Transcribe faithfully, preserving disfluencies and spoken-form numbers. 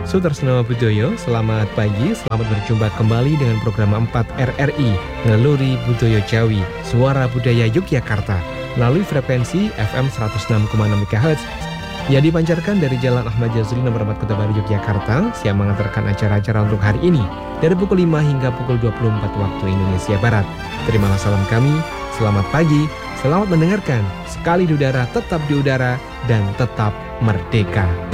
Sutresno Budoyo, selamat pagi, selamat berjumpa kembali dengan program empat R R I, Naluri Budoyo Jawi, Suara Budaya Yogyakarta, melalui frekuensi F M seratus enam koma enam MHz, yang dipancarkan dari Jalan Ahmad Yazuli nomor empat Kota Baru Yogyakarta, siap mengantarkan acara-acara untuk hari ini, dari pukul lima hingga pukul dua puluh empat waktu Indonesia Barat. Terimalah salam kami, selamat pagi, selamat mendengarkan, sekali di udara, tetap di udara, dan tetap merdeka.